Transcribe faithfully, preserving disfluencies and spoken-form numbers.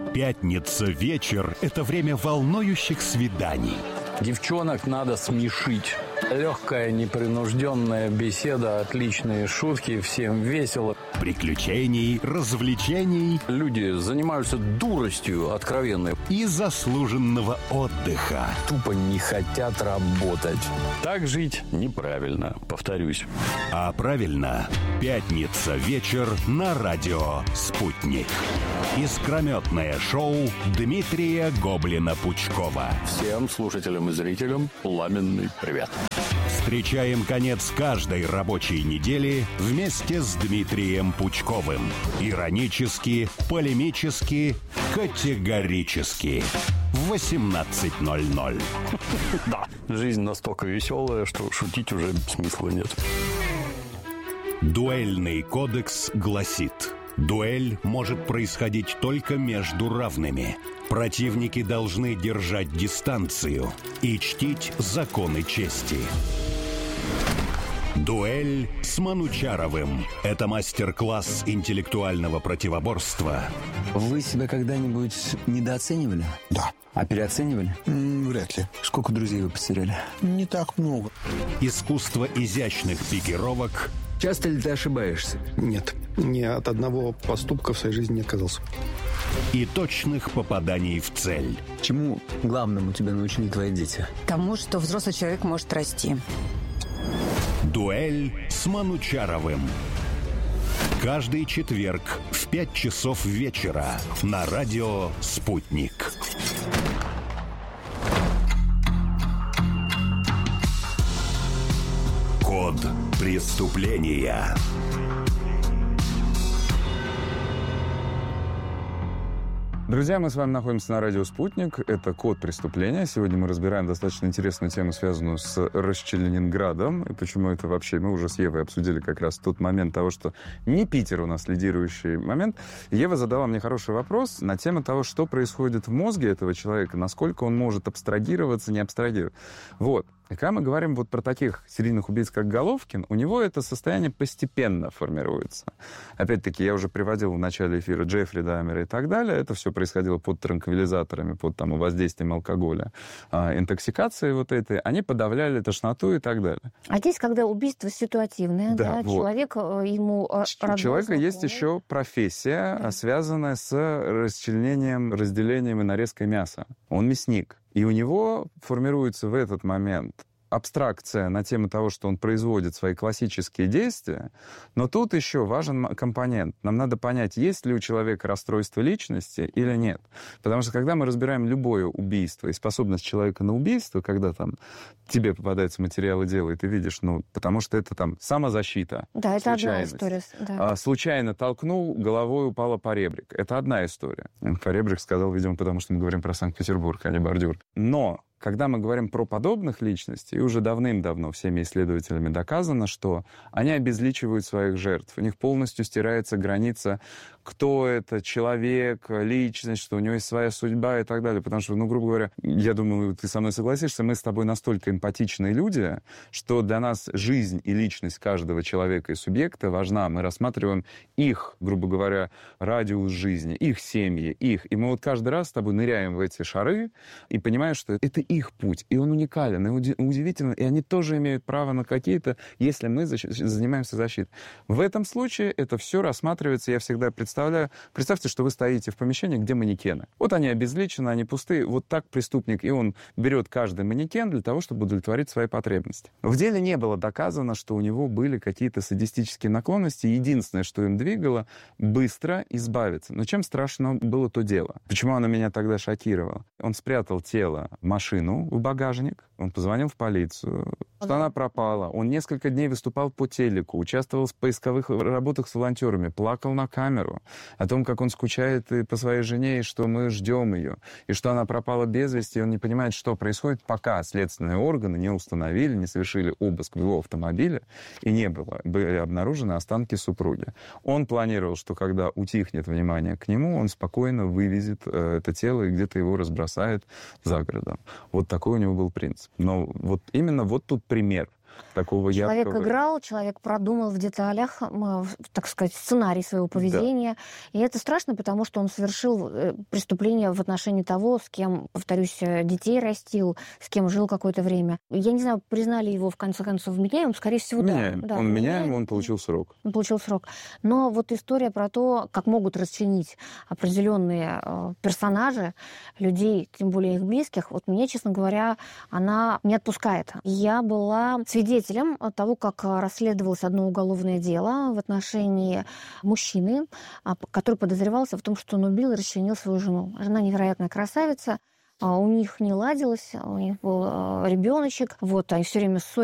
Пятница вечер – это время волнующих свиданий. Девчонок надо смешить. Легкая, непринужденная беседа, отличные шутки, всем весело. Приключений, развлечений. Люди занимаются дуростью откровенной. И заслуженного отдыха. Тупо не хотят работать. Так жить неправильно, повторюсь. А правильно, пятница вечер на радио «Спутник». Искрометное шоу Дмитрия Гоблина-Пучкова. Всем слушателям и зрителям пламенный привет. Встречаем конец каждой рабочей недели вместе с Дмитрием Пучковым. Иронически, полемически, категорически. В восемнадцать ноль ноль. Да, жизнь настолько веселая, что шутить уже смысла нет. Дуэльный кодекс гласит: дуэль может происходить только между равными. Противники должны держать дистанцию и чтить законы чести. Дуэль с Манучаровым. Это мастер-класс интеллектуального противоборства. Вы себя когда-нибудь недооценивали? Да. А переоценивали? М, вряд ли. Сколько друзей вы потеряли? Не так много. Искусство изящных пикировок. Часто ли ты ошибаешься? Нет. Ни от одного поступка в своей жизни не отказался. И точных попаданий в цель. Чему главному тебя научили твои дети? Тому, что взрослый человек может расти. Дуэль с Манучаровым. Каждый четверг в пять часов вечера на радио «Спутник». Код преступления. Друзья, мы с вами находимся на радио «Спутник». Это «Код преступления». Сегодня мы разбираем достаточно интересную тему, связанную с Расчленинградом. И почему это вообще... Мы уже с Евой обсудили как раз тот момент того, что не Питер у нас лидирующий момент. Ева задала мне хороший вопрос на тему того, что происходит в мозге этого человека, насколько он может абстрагироваться, не абстрагироваться. Вот. И когда мы говорим вот про таких серийных убийц, как Головкин, у него это состояние постепенно формируется. Опять-таки, я уже приводил в начале эфира Джеффри Даммера и так далее. Это все происходило под транквилизаторами, под там, воздействием алкоголя, а, интоксикации вот этой. Они подавляли тошноту и так далее. А здесь, когда убийство ситуативное, да, да, вот. человек, ему... У человека есть еще профессия, да, связанная с расчленением, разделением и нарезкой мяса. Он мясник. И у него формируется в этот момент абстракция на тему того, что он производит свои классические действия, но тут еще важен компонент. Нам надо понять, есть ли у человека расстройство личности или нет. Потому что когда мы разбираем любое убийство и способность человека на убийство, когда там тебе попадаются материалы дела, и ты видишь, ну, потому что это там самозащита. Да, это одна история. Да. А, случайно толкнул, головой упала поребрик. Это одна история. Поребрик сказал, видимо, потому что мы говорим про Санкт-Петербург, а не бордюр. Но когда мы говорим про подобных личностей, и уже давным-давно всеми исследователями доказано, что они обезличивают своих жертв. У них полностью стирается граница, кто это, человек, личность, что у него есть своя судьба и так далее. Потому что, ну, грубо говоря, я думаю, ты со мной согласишься, мы с тобой настолько эмпатичные люди, что для нас жизнь и личность каждого человека и субъекта важна. Мы рассматриваем их, грубо говоря, радиус жизни, их семьи, их. И мы вот каждый раз с тобой ныряем в эти шары и понимаем, что это их путь, и он уникален, и удивительно, и они тоже имеют право на какие-то, если мы занимаемся защитой. В этом случае это все рассматривается, я всегда представляю, представьте, что вы стоите в помещении, где манекены. Вот они обезличены, они пустые, вот так преступник, и он берет каждый манекен для того, чтобы удовлетворить свои потребности. В деле не было доказано, что у него были какие-то садистические наклонности, единственное, что им двигало, быстро избавиться. Но чем страшно было то дело? Почему оно меня тогда шокировало? Он спрятал тело в машину, в багажник, он позвонил в полицию, что она пропала. Он несколько дней выступал по телеку, участвовал в поисковых работах с волонтерами, плакал на камеру о том, как он скучает и по своей жене, и что мы ждем ее, и что она пропала без вести, и он не понимает, что происходит, пока следственные органы не установили, не совершили обыск в его автомобиле, и не было, были обнаружены останки супруги. Он планировал, что когда утихнет внимание к нему, он спокойно вывезет э, это тело и где-то его разбросает за городом. Вот такой у него был принцип. Но вот именно вот тут пример. такого Человек яркого. играл, человек продумал в деталях, так сказать, сценарий своего поведения. Да. И это страшно, потому что он совершил преступление в отношении того, с кем, повторюсь, детей растил, с кем жил какое-то время. Я не знаю, признали его в конце концов вменяемым, скорее всего, меняем. да. Он да, меняем, он получил срок. Он получил срок. Но вот история про то, как могут расчленить определенные э, персонажи, людей, тем более их близких, вот меня, честно говоря, она не отпускает. Я была свидетелем того, как расследовалось одно уголовное дело в отношении мужчины, который подозревался в том, что он убил и расчленил свою жену. Жена невероятная красавица, у них не ладилось, у них был ребеночек, вот, они все время ссорились.